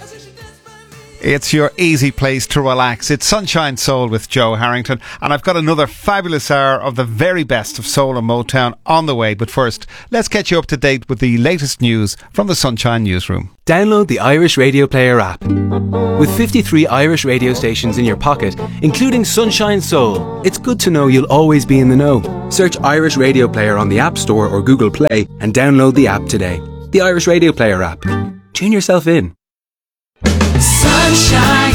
It's your easy place to relax. It's Sunshine Soul with Joe Harrington, and I've got another fabulous hour of the very best of soul and Motown on the way. But first, let's get you up to date with the latest news from the Sunshine Newsroom. Download the Irish Radio Player app. With 53 Irish radio stations in your pocket, including Sunshine Soul, it's good to know you'll always be in the know. Search Irish Radio Player on the App Store or Google Play and download the app today. The Irish Radio Player app. Tune yourself in. Sunshine.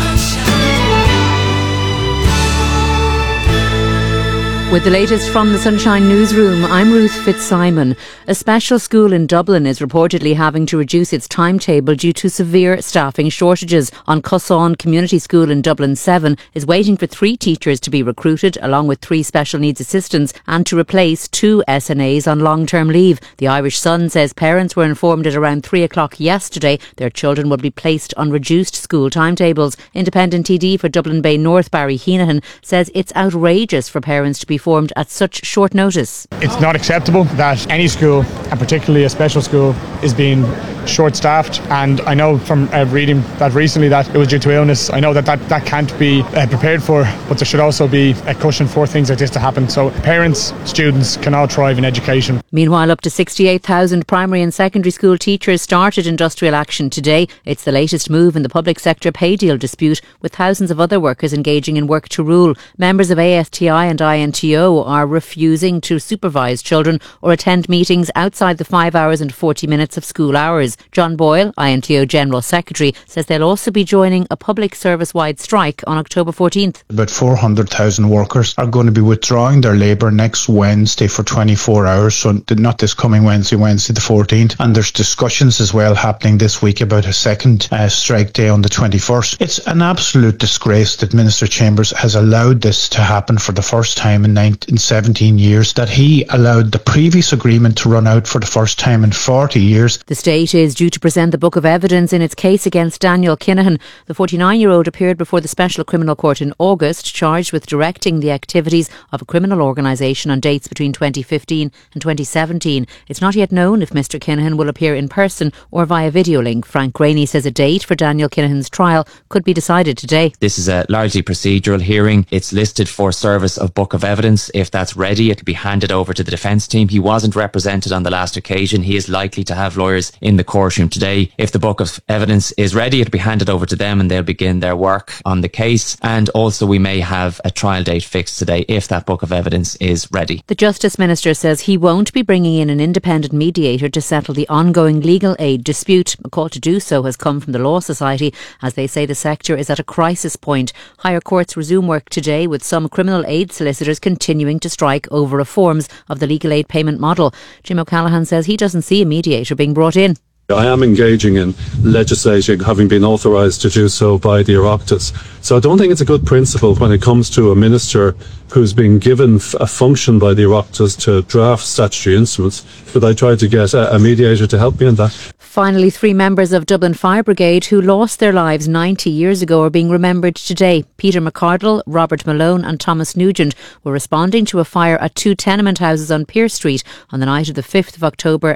With the latest from the Sunshine Newsroom, I'm Ruth Fitzsimon. A special school in Dublin is reportedly having to reduce its timetable due to severe staffing shortages. On Cussawn Community School in Dublin 7 is waiting for 3 teachers to be recruited, along with 3 special needs assistants, and to replace 2 SNAs on long-term leave. The Irish Sun says parents were informed at around 3 o'clock yesterday their children would be placed on reduced school timetables. Independent TD for Dublin Bay North, Barry Heenahan, says it's outrageous for parents to be formed at such short notice. It's not acceptable that any school, and particularly a special school, is being short-staffed, and I know from reading that recently that it was due to illness. I know that can't be prepared for, but there should also be a cushion for things like this to happen, so parents, students can all thrive in education. Meanwhile, up to 68,000 primary and secondary school teachers started industrial action today. It's the latest move in the public sector pay deal dispute, with thousands of other workers engaging in work to rule. Members of ASTI and INTO are refusing to supervise children or attend meetings outside the 5 hours and 40 minutes of school hours. John Boyle, INTO General Secretary, says they'll also be joining a public service-wide strike on October 14th. About 400,000 workers are going to be withdrawing their labour next Wednesday for 24 hours, so not this coming Wednesday the 14th. And there's discussions as well happening this week about a second strike day on the 21st. It's an absolute disgrace that Minister Chambers has allowed this to happen for the first time in 17 years, that he allowed the previous agreement to run out for the first time in 40 years. The state is due to present the book of evidence in its case against Daniel Kinahan. The 49-year-old appeared before the Special Criminal Court in August, charged with directing the activities of a criminal organisation on dates between 2015 and 2017. It's not yet known if Mr Kinahan will appear in person or via video link. Frank Graney says a date for Daniel Kinahan's trial could be decided today. This is a largely procedural hearing. It's listed for service of book of evidence. If that's ready, it'll be handed over to the defence team. He wasn't represented on the last occasion. He is likely to have lawyers in the courtroom today. If the book of evidence is ready, it'll be handed over to them and they'll begin their work on the case. And also we may have a trial date fixed today if that book of evidence is ready. The Justice Minister says he won't be bringing in an independent mediator to settle the ongoing legal aid dispute. A call to do so has come from the Law Society, as they say the sector is at a crisis point. Higher courts resume work today, with some criminal aid solicitors continuing to strike over reforms of the legal aid payment model. Jim O'Callaghan says he doesn't see a mediator being brought in. I am engaging in legislating, having been authorised to do so by the Oireachtas. So I don't think it's a good principle when it comes to a minister who's been given a function by the Oireachtas to draft statutory instruments, that I try to get a mediator to help me in that. Finally, 3 members of Dublin Fire Brigade who lost their lives 90 years ago are being remembered today. Peter McCardle, Robert Malone and Thomas Nugent were responding to a fire at 2 tenement houses on Pearse Street on the night of the 5th of October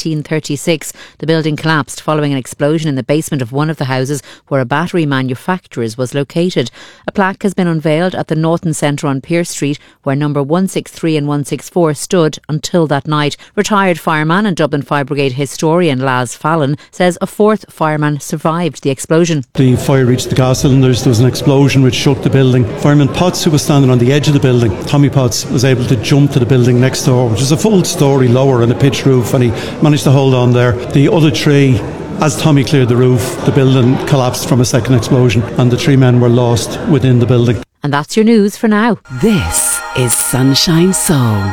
1936. The building collapsed following an explosion in the basement of one of the houses where a battery manufacturer's was located. A plaque has been unveiled at the Norton Centre on Pearse Street, where number 163 and 164 stood until that night. Retired fireman and Dublin Fire Brigade historian Laz Fallon says a 4th fireman survived the explosion. The fire reached the gas cylinders. There was an explosion which shook the building. Fireman Potts, who was standing on the edge of the building, Tommy Potts, was able to jump to the building next door, which is a full story lower and a pitched roof, and he managed to hold on there. The other 3, as Tommy cleared the roof, the building collapsed from a second explosion and the 3 men were lost within the building. And that's your news for now. This is Sunshine Soul.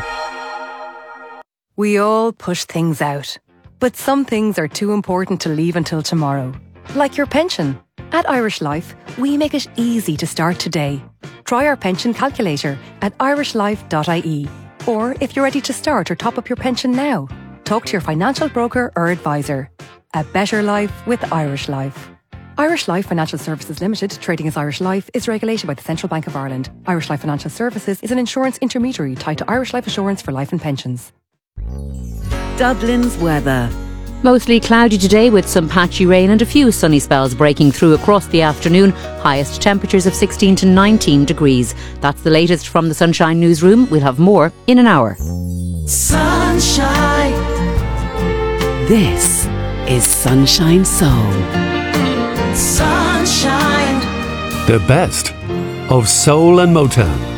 We all push things out, but some things are too important to leave until tomorrow. Like your pension. At Irish Life, we make it easy to start today. Try our pension calculator at irishlife.ie. Or if you're ready to start or top up your pension now, talk to your financial broker or advisor. A better life with Irish Life. Irish Life Financial Services Limited, trading as Irish Life, is regulated by the Central Bank of Ireland. Irish Life Financial Services is an insurance intermediary tied to Irish Life Assurance for life and pensions. Dublin's weather. Mostly cloudy today with some patchy rain and a few sunny spells breaking through across the afternoon. Highest temperatures of 16 to 19 degrees. That's the latest from the Sunshine Newsroom. We'll have more in an hour. Sunshine. This is Sunshine Soul. Sunshine. The best of soul and Motown.